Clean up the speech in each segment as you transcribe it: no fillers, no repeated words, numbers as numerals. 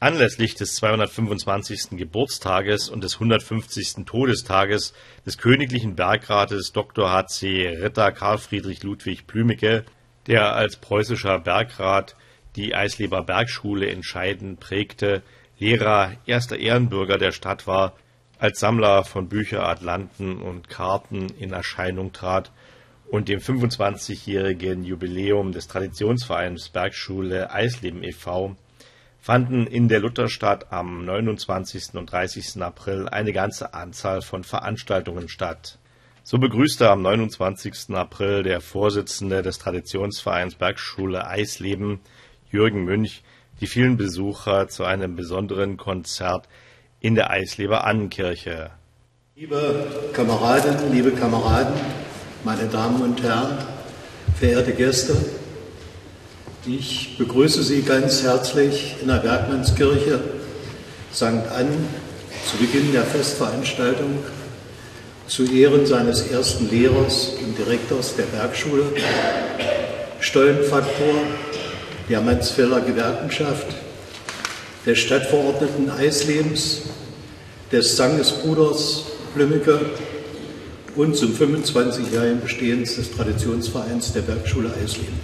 Anlässlich des 225. Geburtstages und des 150. Todestages des königlichen Bergrates Dr. h.c. Ritter Karl Friedrich Ludwig Blümecke, der als preußischer Bergrat die Eisleber Bergschule entscheidend prägte, Lehrer, erster Ehrenbürger der Stadt war, als Sammler von Bücheratlanten und Karten in Erscheinung trat und dem 25-jährigen Jubiläum des Traditionsvereins Bergschule Eisleben e.V. fanden in der Lutherstadt am 29. und 30. April eine ganze Anzahl von Veranstaltungen statt. So begrüßte am 29. April der Vorsitzende des Traditionsvereins Bergschule Eisleben, Jürgen Münch, die vielen Besucher zu einem besonderen Konzert in der Eisleber Annenkirche. Liebe Kameradinnen, liebe Kameraden, meine Damen und Herren, verehrte Gäste, ich begrüße Sie ganz herzlich in der Bergmannskirche St. Annen zu Beginn der Festveranstaltung zu Ehren seines ersten Lehrers und Direktors der Bergschule, Stollenfaktor der Mansfelder Gewerkenschaft, des Stadtverordneten Eislebens, des Sangesbruders Blümecke und zum 25-jährigen Bestehens des Traditionsvereins der Bergschule Eisleben.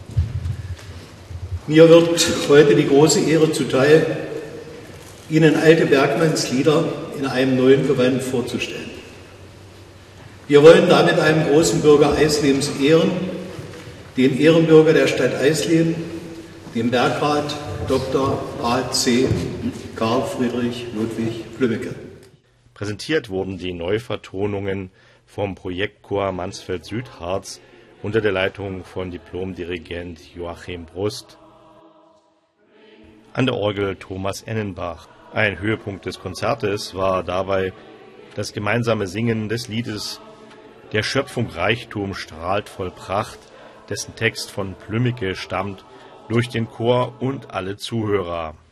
Mir wird heute die große Ehre zuteil, Ihnen alte Bergmannslieder in einem neuen Gewand vorzustellen. Wir wollen damit einen großen Bürger Eislebens ehren, den Ehrenbürger der Stadt Eisleben, den Bergrat Dr. h.c. Karl Friedrich Ludwig Blümecke. Präsentiert wurden die Neuvertonungen vom Projektchor Mansfeld-Südharz unter der Leitung von Diplomdirigent Joachim Brust. An der Orgel Thomas Ennenbach. Ein Höhepunkt des Konzertes war dabei das gemeinsame Singen des Liedes »Der Schöpfung Reichtum strahlt voll Pracht«, dessen Text von Blümecke stammt, durch den Chor und alle Zuhörer.